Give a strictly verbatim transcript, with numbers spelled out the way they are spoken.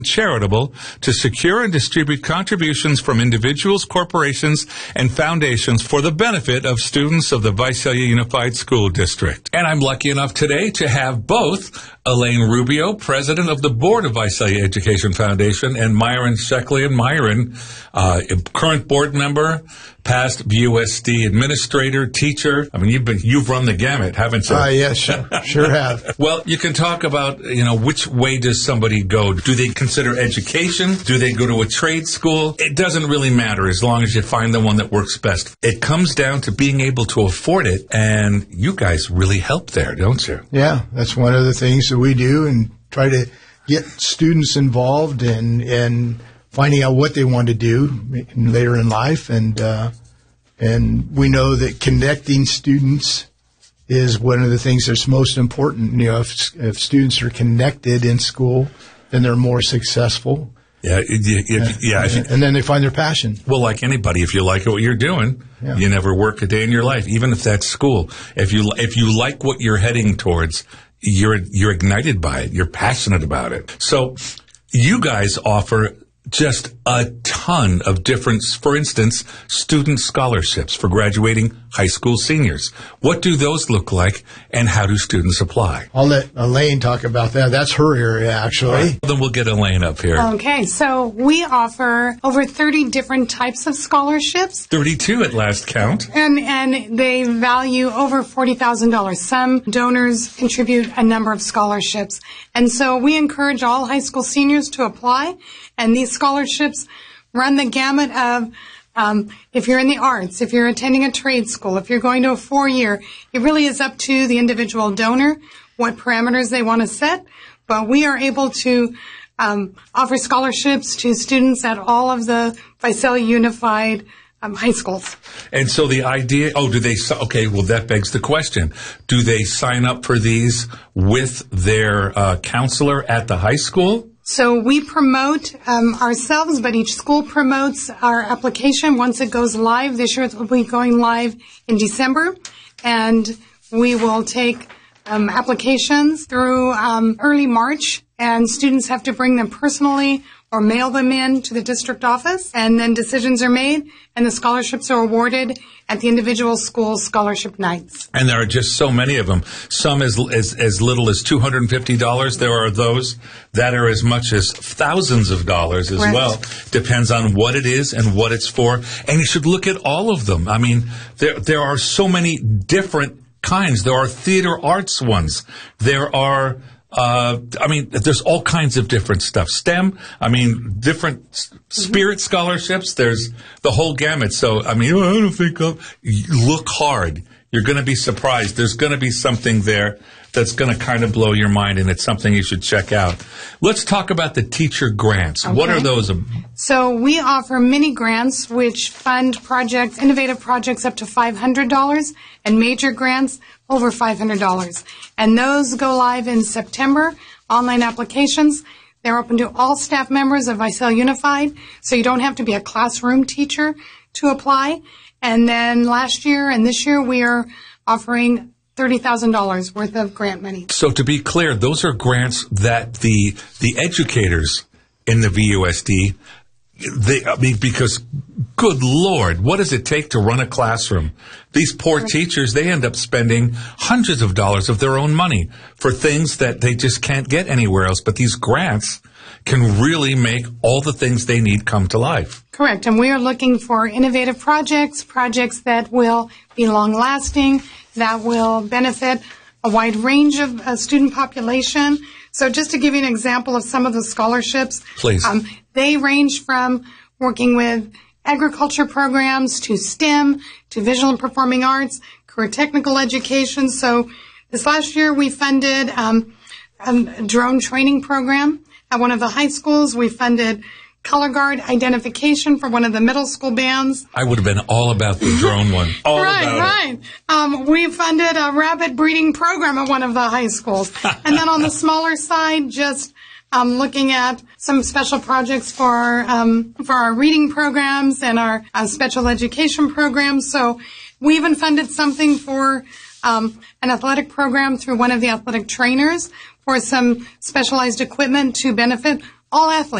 charitable to secure and distribute contributions from individuals, corporations, and foundations for the benefit of students of the Visalia Unified School District. And I'm lucky enough today to have both Elaine Rubio, president of the board of Visalia Education Foundation, and Myron Sheckley. And Myron, uh, current board member, past V U S D administrator, teacher. I mean, you've been, you've run the gamut, haven't you? Uh, yes, sure, sure have. Well, you can talk about, you know, which way does somebody go? Do they consider education? Do they go to a trade school? It doesn't really matter as long as you find the one that works best. It comes down to being able to afford it, and you guys really help there, don't you? Yeah, that's one of the things that we do, and try to get students involved in, in finding out what they want to do later in life. And uh, and we know that connecting students is one of the things that's most important. You know, if, if students are connected in school, then they're more successful. Yeah, if, if, yeah. If you, and then they find their passion. Well, like anybody, if you like what you're doing, yeah. you never work a day in your life, even if that's school. If you if you like what you're heading towards, you're you're ignited by it. You're passionate about it. So you guys offer just a ton of different, for instance, student scholarships for graduating high school seniors. What do those look like, and how do students apply? I'll let Elaine talk about that. That's her area, actually. Right. Then we'll get Elaine up here. Okay, so we offer over thirty different types of scholarships. thirty-two at last count. And and they value over forty thousand dollars. Some donors contribute a number of scholarships. And so we encourage all high school seniors to apply. And these scholarships run the gamut of um, if you're in the arts, if you're attending a trade school, if you're going to a four-year, it really is up to the individual donor what parameters they want to set. But we are able to um, offer scholarships to students at all of the Visalia Unified um, high schools. And so the idea, oh, do they, okay, well, that begs the question. Do they sign up for these with their uh, counselor at the high school? So we promote um, ourselves, but each school promotes our application once it goes live. This year it will be going live in December, and we will take um, applications through um, early March, and students have to bring them personally or mail them in to the district office, and then decisions are made, and the scholarships are awarded at the individual school scholarship nights. And there are just so many of them. Some as as, as little as two hundred fifty dollars. There are those that are as much as thousands of dollars as Correct. well. Depends on what it is and what it's for. And you should look at all of them. I mean, there there are so many different kinds. There are theater arts ones. There are Uh, I mean, there's all kinds of different stuff. STEM, I mean, different s- spirit scholarships. There's the whole gamut. So, I mean, I don't think I'll, look hard. You're going to be surprised. There's going to be something there that's going to kind of blow your mind, and it's something you should check out. Let's talk about the teacher grants. Okay. What are those? So we offer mini grants, which fund projects, innovative projects up to five hundred dollars, and major grants over five hundred dollars. And those go live in September, online applications. They're open to all staff members of Visalia Unified, so you don't have to be a classroom teacher to apply. And then last year and this year, we are offering thirty thousand dollars worth of grant money. So to be clear, those are grants that the the educators in the V U S D, they, I mean, because good Lord, what does it take to run a classroom? These poor teachers, they end up spending hundreds of dollars of their own money for things that they just can't get anywhere else. But these grants can really make all the things they need come to life. Correct. And we are looking for innovative projects, projects that will be long-lasting, that will benefit a wide range of uh, student population. So just to give you an example of some of the scholarships, please, um, they range from working with agriculture programs to STEM, to visual and performing arts, career technical education. So this last year we funded um, a drone training program at one of the high schools. We funded color guard identification for one of the middle school bands. I would have been all about the drone one. All right, about right. It. Um, we funded a rabbit breeding program at one of the high schools. And then on the smaller side, just um, looking at some special projects for um, for our reading programs and our uh, special education programs. So we even funded something for um, an athletic program through one of the athletic trainers for some specialized equipment to benefit all athletes.